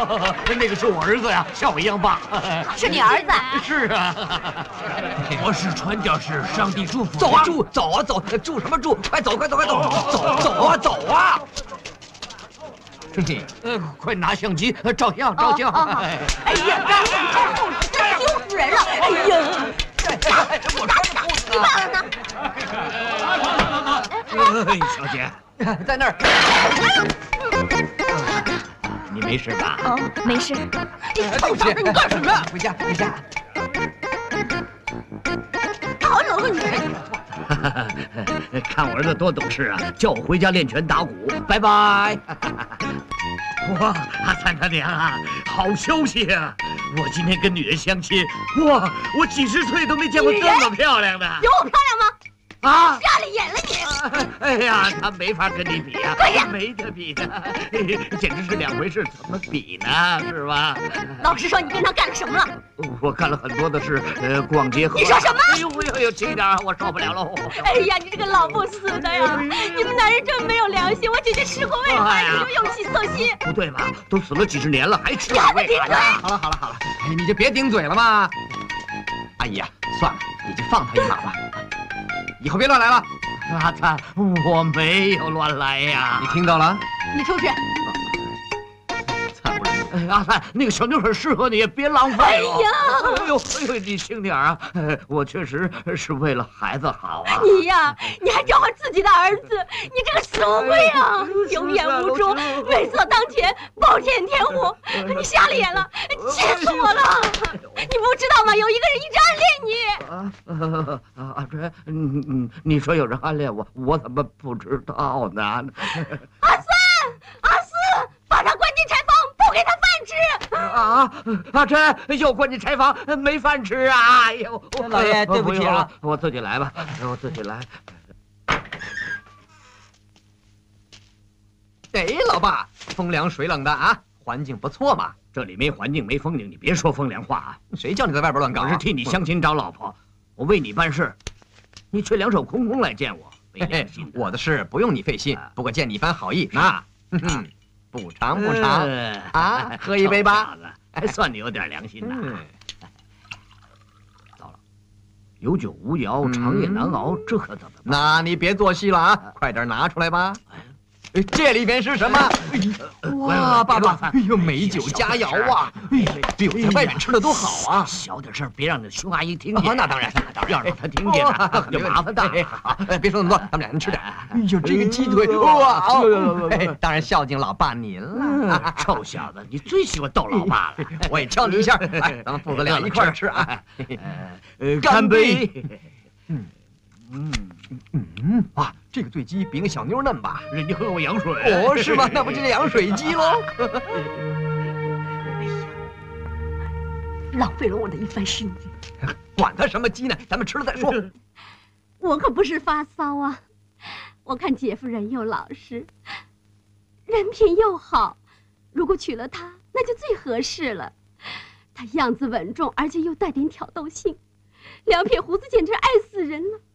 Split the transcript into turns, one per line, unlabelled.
那个是我儿子呀，像我一样棒。
是你儿子？
是啊。我是传教士，上帝祝福。
走啊，走啊，走！住什么住？快走，快走，快走！走啊，走啊！
嘿嘿，快拿相机照相，照相。
哎呀，真丢死人了！哎呀，
我穿着裤子
你忘了呢？
小姐，
在那儿。
你没事吧？
哦，没事。
你臭小子，你干什么？回家，回家。
好冷啊你！
看我儿子多懂事啊，叫我回家练拳打鼓。拜拜。哇，三他娘啊，好消息啊！我今天跟女人相亲，哇，我几十岁都没见过这么漂亮的。
有我漂亮吗？
啊！
瞎了眼了你！
哎呀，他没法跟你比呀，没得比的，简直是两回事，怎么比呢？是吧？
老实说，你跟他干了什么了？
我干了很多的事，逛街和……
你说什么？
哎呦哎呦，轻点啊，我受不了喽！
哎呀，你这个老不死的呀！你们男人真没有良心！我姐姐吃过喂饭，你就用气色心。
不对吧？都死了几十年了，还吃
你还不顶嘴？
好了好了好了，你就别顶嘴了嘛。阿姨呀，算了，你就放他一马吧。以后别乱来了。
阿灿，我没有乱来呀。
你听到了？
你出去。
惨不忍睹。
阿灿，那个小妞很适合你，别浪费了。
哎呀，
哎呦，你轻点啊！我确实是为了孩子好啊。
你呀，你还召唤自己的儿子，你这个死乌龟啊！有眼无珠，美色当前，暴殄天物，你瞎了眼了，气死我了！你不知道吗？有一个人一直暗恋你。
阿春，你说有人暗恋我，我怎么不知道呢？
阿四，把他关进柴房，不给他饭吃。
阿春又关进柴房，没饭吃啊！哎呦，
老爷，对不起了，
我自己来吧，我自己来。
哎，老爸，风凉水冷的啊，环境不错嘛。
这里没环境没风景，你别说风凉话啊！
谁叫你在外边乱搞？
我是替你相亲找老婆，我为你办事，你却两手空空来见我，没良心。
我的事不用你费心，不过见你一番好意，那补偿补偿啊，喝一杯吧。
还算你有点良心呐。糟了，有酒无肴，长夜难熬，这可怎么办？
那你别做戏了啊，快点拿出来吧。这里边是什么？哇，爸爸，哎呦，美酒佳肴啊！比我在外面吃的都好啊！
小点声，别让那熊阿姨听见。
那当然，
要让她听见了，就麻烦大了。
好，别说那么多，咱们俩人吃点。哎呦，这个鸡腿，哇！当然孝敬老爸您了。
臭小子，你最喜欢逗老爸了。
我也挑你一下，来，咱们父子俩一块吃啊！
干杯！
哇，这个醉鸡比那小妞嫩吧？
人家喝过羊水。
哦，是吗？那不就是羊水鸡喽？
哎呀，浪费了我的一番心意。
管他什么鸡呢，咱们吃了再说。
我可不是发骚啊，我看姐夫人又老实，人品又好，如果娶了她，那就最合适了。她样子稳重，而且又带点挑逗性，两撇胡子简直爱死人了。